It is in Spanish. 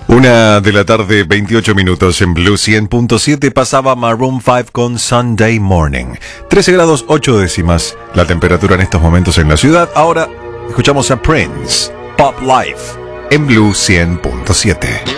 Una de la tarde, 28 minutos en Blue 100.7, pasaba Maroon 5 con Sunday Morning. 13 grados 8 décimas la temperatura en estos momentos en la ciudad. Ahora escuchamos a Prince, Pop Life, en Blue 100.7.